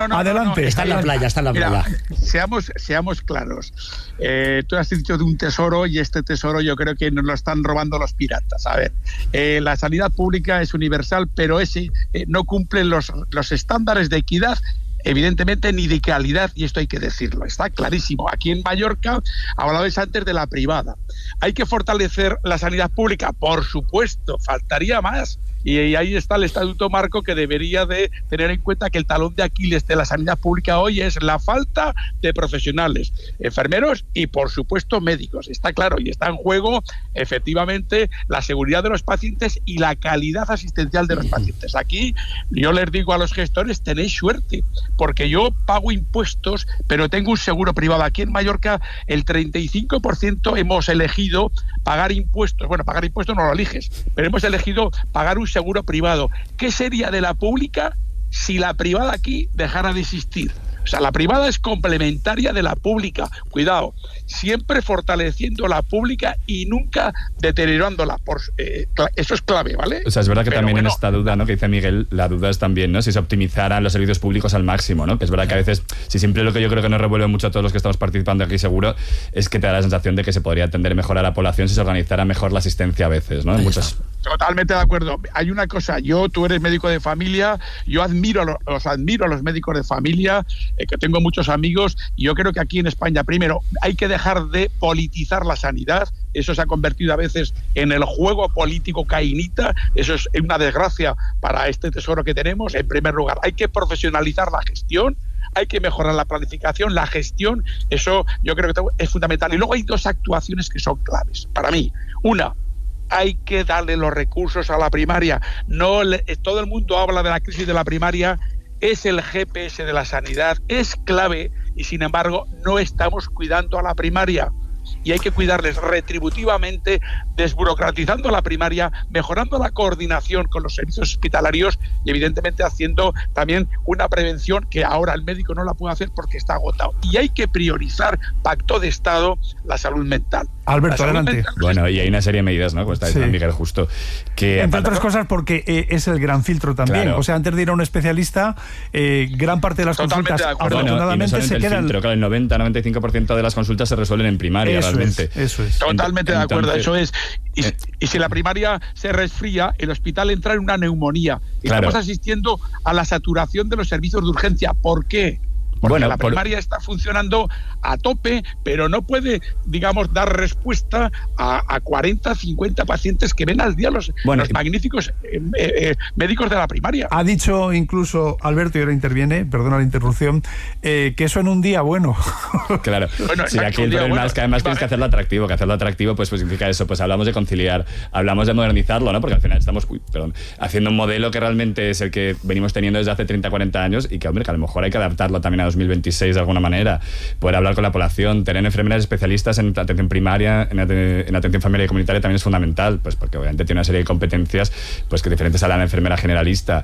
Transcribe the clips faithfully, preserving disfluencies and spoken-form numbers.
no, adelante. No, no, está en la playa, está en la Mira, playa. Seamos, seamos claros. Eh, tú has dicho de un tesoro y este tesoro yo creo que nos lo están robando los piratas. A ver, eh, la sanidad pública es universal, pero ese eh, no cumple los, los estándares de equidad, evidentemente, ni de calidad, y esto hay que decirlo, está clarísimo. Aquí en Mallorca hablabais antes de la privada. ¿Hay que fortalecer la sanidad pública? Por supuesto, faltaría más. Y ahí está el Estatuto Marco, que debería de tener en cuenta que el talón de Aquiles de la sanidad pública hoy es la falta de profesionales, enfermeros y, por supuesto, médicos. Está claro, y está en juego, efectivamente, la seguridad de los pacientes y la calidad asistencial de los pacientes. Aquí yo les digo a los gestores, tenéis suerte, porque yo pago impuestos, pero tengo un seguro privado. Aquí en Mallorca el treinta y cinco por ciento hemos elegido pagar impuestos. Bueno, pagar impuestos no lo eliges, pero hemos elegido pagar un seguro privado. ¿Qué sería de la pública si la privada aquí dejara de existir? O sea, la privada es complementaria de la pública. Cuidado, siempre fortaleciendo la pública y nunca deteriorándola. Por, eh, eso es clave, ¿vale? O sea, es verdad que Pero también bueno, en esta duda, ¿no?, que dice Miguel, la duda es también, ¿no?, si se optimizaran los servicios públicos al máximo, ¿no? Que es verdad que a veces, si siempre lo que yo creo que nos revuelve mucho a todos los que estamos participando aquí, seguro, es que te da la sensación de que se podría atender mejor a la población si se organizara mejor la asistencia a veces, ¿no? En muchas... Totalmente de acuerdo. Hay una cosa, yo, tú eres médico de familia, yo admiro a los, los admiro a los médicos de familia, eh, que tengo muchos amigos, y yo creo que aquí en España, primero, hay que dejar de politizar la sanidad. Eso se ha convertido a veces en el juego político cainita. Eso es una desgracia para este tesoro que tenemos. En primer lugar, hay que profesionalizar la gestión, hay que mejorar la planificación, la gestión. Eso yo creo que es fundamental. Y luego hay dos actuaciones que son claves para mí. Una, hay que darle los recursos a la primaria. No le, todo el mundo habla de la crisis de la primaria, es el G P S de la sanidad, es clave, y sin embargo no estamos cuidando a la primaria. Y hay que cuidarles retributivamente, desburocratizando la primaria, mejorando la coordinación con los servicios hospitalarios y, evidentemente, haciendo también una prevención que ahora el médico no la puede hacer porque está agotado. Y hay que priorizar, pacto de Estado, la salud mental. Alberto, adelante. Mental, pues, bueno, y hay una serie de medidas, ¿no?, como está diciendo, sí, Miguel, justo. Que entre otras cosas porque eh, es el gran filtro también. Claro. O sea, antes de ir a un especialista, eh, gran parte de las Totalmente consultas, de afortunadamente, bueno, y no se quedan... Filtro, claro, el noventa a noventa y cinco por ciento de las consultas se resuelven en primaria, eso realmente. Es, eso es. Totalmente de acuerdo, Entonces, eso es. Y, eh, y si la primaria se resfría, el hospital entra en una neumonía. Y claro, estamos asistiendo a la saturación de los servicios de urgencia. ¿Por qué? Porque bueno, la primaria por... está funcionando a tope, pero no puede, digamos, dar respuesta a, a cuarenta, cincuenta pacientes que ven al día los, bueno, los magníficos eh, eh, médicos de la primaria. Ha dicho incluso Alberto, y ahora interviene, perdona la interrupción, eh, que eso en un día bueno. Claro, bueno, sí, aquí el problema bueno, es que además tienes que hacerlo atractivo, que hacerlo atractivo pues, pues significa eso, pues hablamos de conciliar, hablamos de modernizarlo, ¿no? Porque al final estamos, uy, perdón, haciendo un modelo que realmente es el que venimos teniendo desde hace treinta, cuarenta años y que, hombre, que a lo mejor hay que adaptarlo también a dos mil veintiséis de alguna manera, poder hablar con la población, tener enfermeras especialistas en atención primaria, en, en atención familiar y comunitaria también es fundamental, pues porque obviamente tiene una serie de competencias pues que diferentes a la enfermera generalista.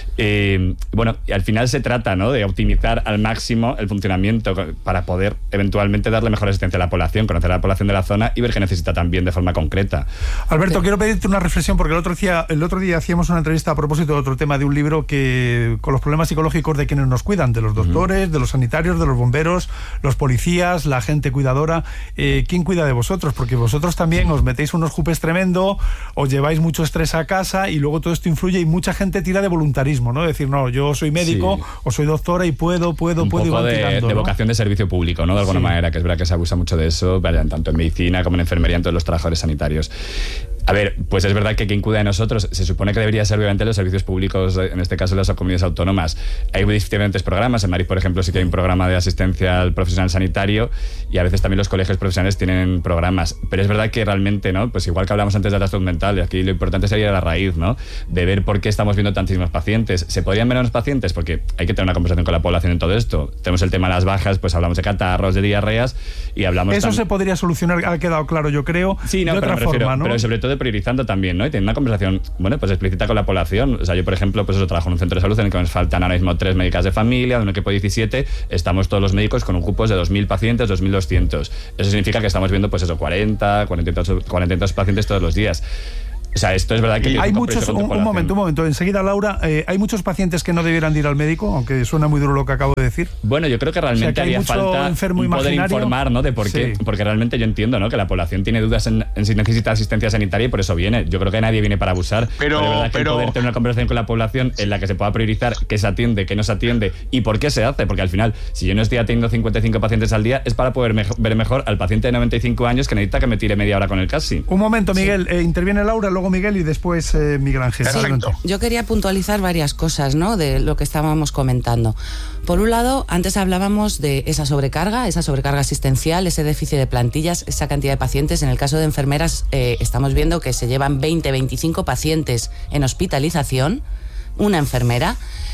Eh, bueno, y al final se trata, ¿no?, de optimizar al máximo el funcionamiento para poder eventualmente darle mejor asistencia a la población, conocer a la población de la zona y ver qué necesita también de forma concreta. Alberto, sí, quiero pedirte una reflexión porque el otro día, el otro día hacíamos una entrevista a propósito de otro tema de un libro que con los problemas psicológicos de quienes nos cuidan, de los doctores, uh-huh, de los sanitarios, de los bomberos, los policías, la gente cuidadora. Eh, ¿Quién cuida de vosotros? Porque vosotros también os metéis unos jupes tremendo, os lleváis mucho estrés a casa y luego todo esto influye y mucha gente tira de voluntarismo, ¿no? Es decir, no, yo soy médico, sí, o soy doctora y puedo, puedo, un puedo poco ir de, tirando, de ¿no? vocación de servicio público, ¿no? De alguna, sí, manera, que es verdad que se abusa mucho de eso, tanto en medicina como en enfermería, en todos los trabajadores sanitarios. A ver, pues es verdad que quien cuida de nosotros se supone que debería ser obviamente los servicios públicos, en este caso las comunidades autónomas. Hay diferentes programas, en Madrid por ejemplo sí que hay un programa de asistencia al profesional sanitario y a veces también los colegios profesionales tienen programas, pero es verdad que realmente, ¿no?, pues igual que hablamos antes de la salud mental, y aquí lo importante sería la raíz, ¿no?, de ver por qué estamos viendo tantísimos pacientes. ¿Se podrían ver menos pacientes? Porque hay que tener una conversación con la población en todo esto. Tenemos el tema de las bajas, pues hablamos de catarros, de diarreas y hablamos... Eso tam- se podría solucionar, ha quedado claro, yo creo, sí, no, de pero otra me refiero, forma, ¿no? Pero sobre todo priorizando también, ¿no? Y tener una conversación, bueno, pues explícita con la población. O sea, yo, por ejemplo, pues eso, trabajo en un centro de salud en el que nos faltan ahora mismo tres médicas de familia, de un equipo de diecisiete, estamos todos los médicos con un cupo de dos mil pacientes, dos mil doscientos. Eso significa que estamos viendo, pues eso, cuarenta, cuarenta y tantos pacientes todos los días. O sea, esto es verdad que... Hay muchos, un, un momento, un momento, enseguida Laura, eh, ¿hay muchos pacientes que no debieran ir al médico? Aunque suena muy duro lo que acabo de decir. Bueno, yo creo que realmente o sea, que haría falta un poder informar, ¿no? De por qué, sí. Porque realmente yo entiendo, ¿no? Que la población tiene dudas en, en si necesita asistencia sanitaria y por eso viene. Yo creo que nadie viene para abusar. Pero, pero de verdad que pero... poder tener una conversación con la población en la que se pueda priorizar qué se atiende, qué no se atiende y por qué se hace, porque al final, si yo no estoy atendiendo cincuenta y cinco pacientes al día, es para poder mejor, ver mejor al paciente de noventa y cinco años que necesita que me tire media hora con el casi. Un momento, Miguel, sí. eh, interviene Laura, luego Miguel y después eh, Miguel Ángel. Sí, yo quería puntualizar varias cosas, ¿no? De lo que estábamos comentando. Por un lado, antes hablábamos de esa sobrecarga, esa sobrecarga asistencial, ese déficit de plantillas, esa cantidad de pacientes. En el caso de enfermeras, eh, estamos viendo que se llevan veinte, veinticinco pacientes en hospitalización, una enfermera,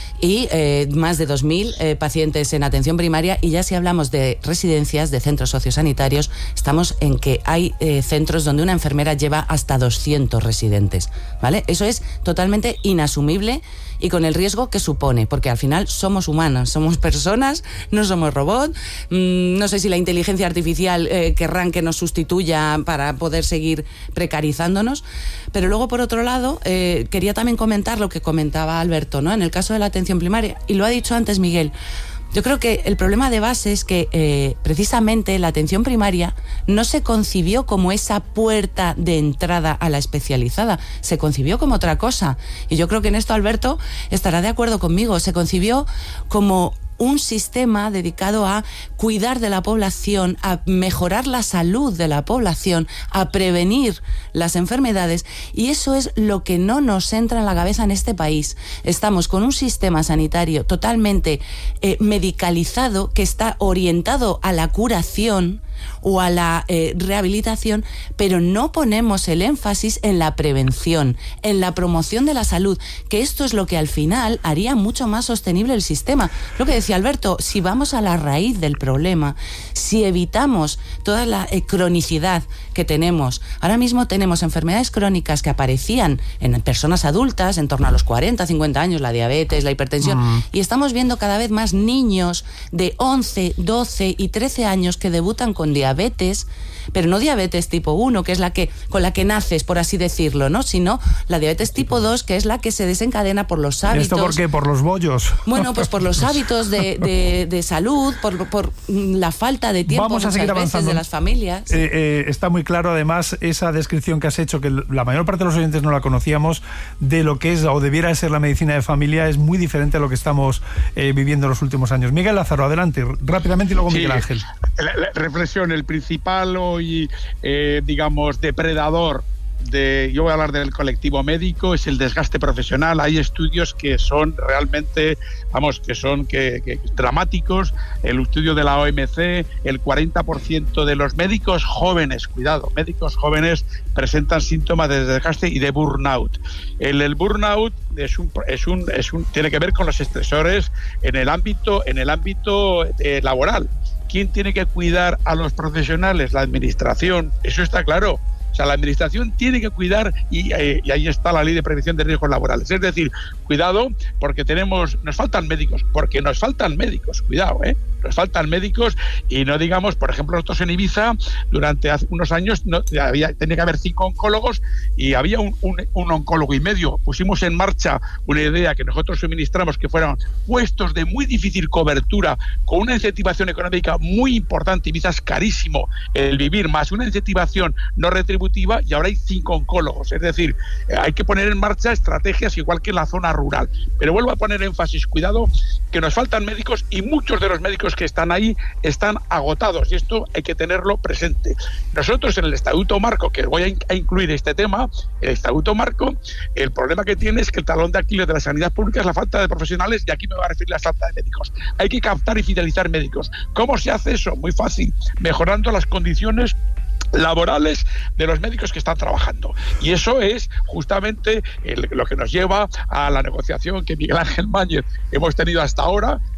y eh, más de dos mil eh, pacientes en atención primaria, y ya si hablamos de residencias, de centros sociosanitarios, estamos en que hay eh, centros donde una enfermera lleva hasta doscientos residentes, ¿vale? Eso es totalmente inasumible y con el riesgo que supone, porque al final somos humanos, somos personas, no somos robots. Mm, no sé si la inteligencia artificial eh, querrán que nos sustituya para poder seguir precarizándonos, pero luego por otro lado eh, quería también comentar lo que comentaba Alberto, ¿no? En el caso de la atención primaria, y lo ha dicho antes Miguel. Yo creo que el problema de base es que eh, precisamente la atención primaria no se concibió como esa puerta de entrada a la especializada, se concibió como otra cosa. Y yo creo que en esto Alberto estará de acuerdo conmigo, se concibió como un sistema dedicado a cuidar de la población, a mejorar la salud de la población, a prevenir las enfermedades, y eso es lo que no nos entra en la cabeza en este país. Estamos con un sistema sanitario totalmente eh, medicalizado, que está orientado a la curación o a la eh, rehabilitación, pero no ponemos el énfasis en la prevención, en la promoción de la salud, que esto es lo que al final haría mucho más sostenible el sistema. Lo que decía Alberto, si vamos a la raíz del problema, si evitamos toda la eh, cronicidad que tenemos, ahora mismo tenemos enfermedades crónicas que aparecían en personas adultas en torno a los cuarenta, cincuenta años, la diabetes, la hipertensión, mm. y estamos viendo cada vez más niños de once, doce y trece años que debutan con diabetes, pero no diabetes tipo uno, que es la que con la que naces, por así decirlo, ¿no? Sino la diabetes tipo dos, que es la que se desencadena por los hábitos. ¿Esto por qué? ¿Por los bollos? Bueno, pues por los hábitos de, de, de salud, por, por la falta de tiempo Vamos a seguir avanzando de las familias. Eh, eh, está muy claro, además, esa descripción que has hecho, que la mayor parte de los oyentes no la conocíamos, de lo que es o debiera ser la medicina de familia, es muy diferente a lo que estamos eh, viviendo en los últimos años. Miguel Lázaro, adelante, rápidamente, y luego sí, Miguel Ángel. La, la reflexión, el principal hoy, eh, digamos, depredador de, yo voy a hablar del colectivo médico, es el desgaste profesional. Hay estudios que son realmente, vamos, que son que, que dramáticos. El estudio de la O M C, el cuarenta por ciento de los médicos jóvenes, cuidado, médicos jóvenes presentan síntomas de desgaste y de burnout. El, el burnout es un, es un, es un, tiene que ver con los estresores en el ámbito, en el ámbito eh, laboral. ¿Quién tiene que cuidar a los profesionales? La administración, eso está claro. O sea, la administración tiene que cuidar y, eh, y ahí está la ley de prevención de riesgos laborales. Es decir, cuidado, porque tenemos, nos faltan médicos, porque nos faltan médicos, cuidado, ¿eh? Nos faltan médicos y no digamos, por ejemplo, nosotros en Ibiza, durante hace unos años no, había, tenía que haber cinco oncólogos y había un, un, un oncólogo y medio. Pusimos en marcha una idea que nosotros suministramos, que fueran puestos de muy difícil cobertura, con una incentivación económica muy importante. Ibiza es carísimo el vivir, más una incentivación no retributiva, y ahora hay cinco oncólogos. Es decir, hay que poner en marcha estrategias igual que en la zona rural. Pero vuelvo a poner énfasis, cuidado, que nos faltan médicos y muchos de los médicos que están ahí están agotados, y esto hay que tenerlo presente. Nosotros en el Estatuto Marco, que voy a incluir este tema, el Estatuto Marco, el problema que tiene es que el talón de Aquiles de la sanidad pública es la falta de profesionales, y aquí me voy a referir a la falta de médicos. Hay que captar y fidelizar médicos. ¿Cómo se hace eso? Muy fácil, mejorando las condiciones laborales de los médicos que están trabajando, y eso es justamente el, lo que nos lleva a la negociación que Miguel Ángel Máñez hemos tenido hasta ahora,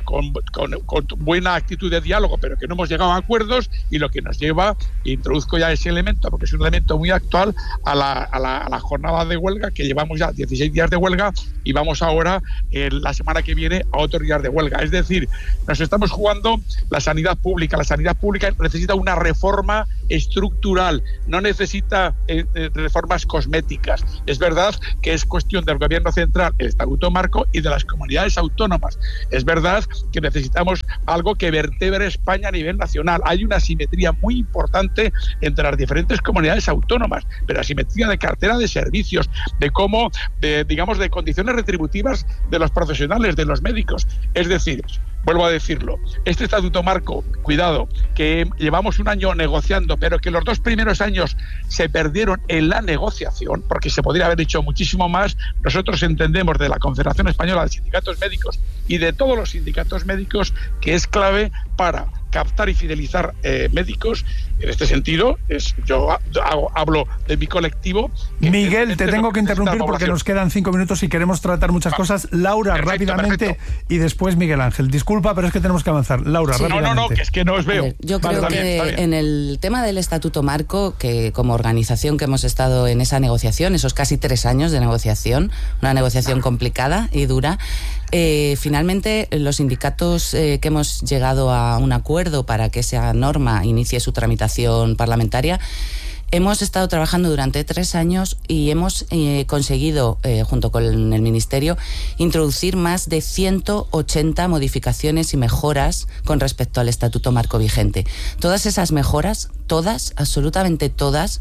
con, con, con buena actitud de diálogo, pero que no hemos llegado a acuerdos, y lo que nos lleva, introduzco ya ese elemento, porque es un elemento muy actual, a la, a la, a la jornada de huelga, que llevamos ya dieciséis días de huelga y vamos ahora, eh, la semana que viene, a otros días de huelga. Es decir, nos estamos jugando la sanidad pública. La sanidad pública necesita una reforma estructural, no necesita eh, eh, reformas cosméticas. Es verdad que es cuestión del Gobierno central, el Estatuto Marco, y de las comunidades autónomas. Es verdad que necesitamos algo que vertebre España a nivel nacional. Hay una asimetría muy importante entre las diferentes comunidades autónomas, pero asimetría de cartera de servicios, de cómo, de, digamos, de condiciones retributivas de los profesionales, de los médicos. Es decir, vuelvo a decirlo, este Estatuto Marco, cuidado, que llevamos un año negociando, pero que los dos primeros años se perdieron en la negociación, porque se podría haber hecho muchísimo más. Nosotros entendemos, de la Confederación Española de Sindicatos Médicos y de todos los sindicatos médicos, que es clave para captar y fidelizar eh, médicos. En este sentido, es, yo hago, hablo de mi colectivo. Miguel, te tengo que interrumpir porque nos quedan cinco minutos y queremos tratar muchas ah, cosas. Laura, perfecto, rápidamente, perfecto. Y después Miguel Ángel. Disculpa, pero es que tenemos que avanzar. Laura, sí. rápidamente. No, no, no, que es que no os veo. Ver, yo vale, creo que bien, en el tema del Estatuto Marco, que como organización que hemos estado en esa negociación, esos casi tres años de negociación, una negociación ah. complicada y dura, eh, finalmente los sindicatos eh, que hemos llegado a un acuerdo para que esa norma inicie su tramitación parlamentaria, hemos estado trabajando durante tres años y hemos eh, conseguido, eh, junto con el Ministerio, introducir más de ciento ochenta modificaciones y mejoras con respecto al Estatuto Marco vigente. Todas esas mejoras, todas, absolutamente todas,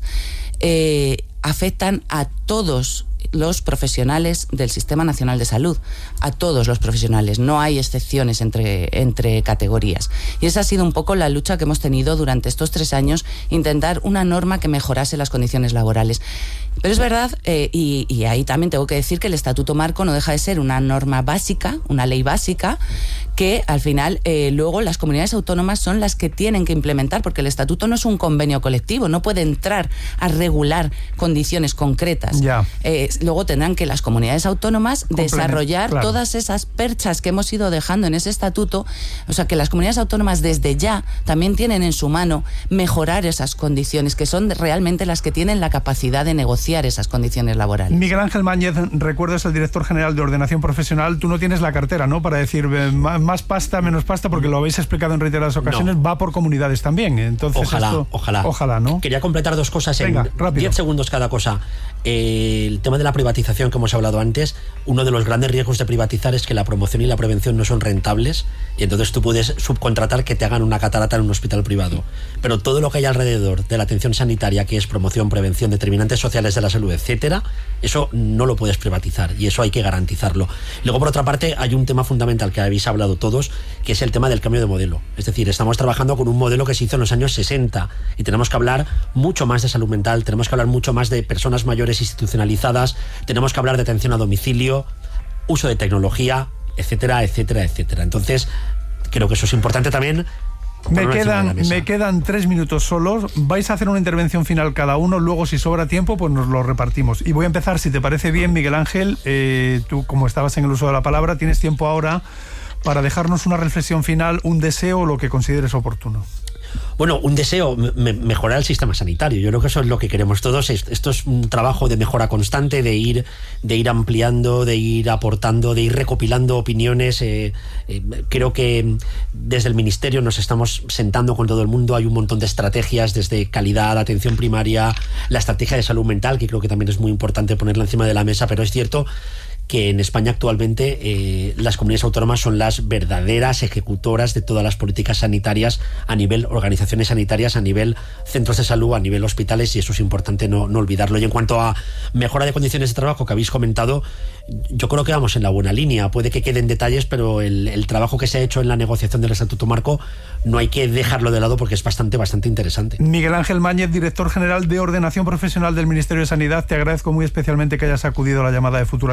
eh, afectan a todos los profesionales del Sistema Nacional de Salud, a todos los profesionales, no hay excepciones entre, entre categorías. Y esa ha sido un poco la lucha que hemos tenido durante estos tres años, intentar una norma que mejorase las condiciones laborales. Pero es verdad, eh, y, y ahí también tengo que decir que el Estatuto Marco no deja de ser una norma básica, una ley básica, que al final eh, luego las comunidades autónomas son las que tienen que implementar, porque el Estatuto no es un convenio colectivo, no puede entrar a regular condiciones concretas. Ya. Eh, luego tendrán que las comunidades autónomas Complemen, desarrollar claro. todas esas perchas que hemos ido dejando en ese estatuto. O sea, que las comunidades autónomas desde ya también tienen en su mano mejorar esas condiciones, que son realmente las que tienen la capacidad de negociar esas condiciones laborales. Miguel Ángel Máñez, recuerdo, es el director general de Ordenación Profesional. Tú no tienes la cartera, ¿no?, para decir eh, más pasta, menos pasta, porque lo habéis explicado en reiteradas ocasiones, no. va por comunidades también. Entonces, ojalá, esto, ojalá. Ojalá, ¿no? Quería completar dos cosas Venga, en diez segundos cada cosa. Eh, el tema de la privatización que hemos hablado antes, uno de los grandes riesgos de privatizar es que la promoción y la prevención no son rentables, y entonces tú puedes subcontratar que te hagan una catarata en un hospital privado, pero todo lo que hay alrededor de la atención sanitaria, que es promoción, prevención, determinantes sociales de la salud, etcétera, eso no lo puedes privatizar, y eso hay que garantizarlo. Luego, por otra parte, hay un tema fundamental que habéis hablado todos, que es el tema del cambio de modelo. Es decir, estamos trabajando con un modelo que se hizo en los años sesenta, y tenemos que hablar mucho más de salud mental, tenemos que hablar mucho más de personas mayores institucionalizadas, tenemos que hablar de atención a domicilio, uso de tecnología, etcétera, etcétera, etcétera. Entonces, creo que eso es importante también. Me quedan, me quedan tres minutos solos. Vais a hacer una intervención final cada uno. Luego, si sobra tiempo, pues nos lo repartimos. Y voy a empezar, si te parece bien, Miguel Ángel. Eh, tú, como estabas en el uso de la palabra, tienes tiempo ahora para dejarnos una reflexión final, un deseo o lo que consideres oportuno. Bueno, un deseo, me, mejorar el sistema sanitario. Yo creo que eso es lo que queremos todos. Esto es un trabajo de mejora constante, de ir, de ir ampliando, de ir aportando, de ir recopilando opiniones. Eh, eh, creo que desde el Ministerio nos estamos sentando con todo el mundo. Hay un montón de estrategias, desde calidad, atención primaria, la estrategia de salud mental, que creo que también es muy importante ponerla encima de la mesa, pero es cierto que en España actualmente eh, las comunidades autónomas son las verdaderas ejecutoras de todas las políticas sanitarias a nivel organizaciones sanitarias, a nivel centros de salud, a nivel hospitales, y eso es importante no, no olvidarlo. Y en cuanto a mejora de condiciones de trabajo que habéis comentado, yo creo que vamos en la buena línea. Puede que queden detalles, pero el, el trabajo que se ha hecho en la negociación del Estatuto Marco no hay que dejarlo de lado, porque es bastante, bastante interesante. Miguel Ángel Máñez, director general de Ordenación Profesional del Ministerio de Sanidad, te agradezco muy especialmente que hayas acudido a la llamada de Futuro Abierto de la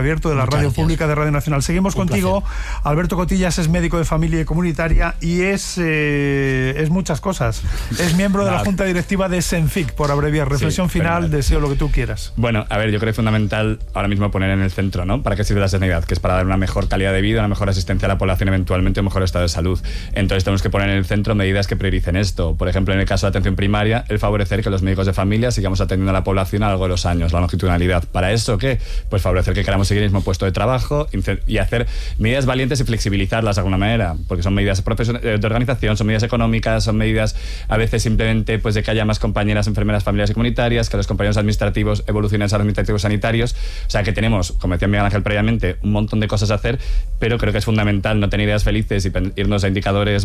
Radio gracias. Pública, de Radio Nacional. Seguimos Un contigo. placer. Alberto Cotillas es médico de familia y comunitaria y es, eh, es muchas cosas. Es miembro de la Junta Directiva de SENFIC, por abreviar. Reflexión Sí, final, fenomenal. deseo lo que tú quieras. Bueno, a ver, yo creo que es fundamental ahora mismo poner en el centro, ¿no? ¿Para qué sirve la sanidad? Que es para dar una mejor calidad de vida, una mejor asistencia a la población, eventualmente un mejor estado de salud. Entonces tenemos que poner en el centro medidas que prioricen esto. Por ejemplo, en el caso de atención primaria, el favorecer que los médicos de familia sigamos atendiendo a la población a lo largo de los años, la longitudinalidad. ¿Para eso qué? Pues favorecer que queramos seguir el mismo puesto de trabajo y hacer medidas valientes y flexibilizarlas de alguna manera, porque son medidas de organización, son medidas económicas, son medidas a veces simplemente pues de que haya más compañeras enfermeras familiares y comunitarias, que los compañeros administrativos evolucionen a ser administrativos sanitarios. O sea que tenemos, como decía Miguel Ángel previamente, un montón de cosas a hacer, pero creo que es fundamental no tener ideas felices y irnos a indicadores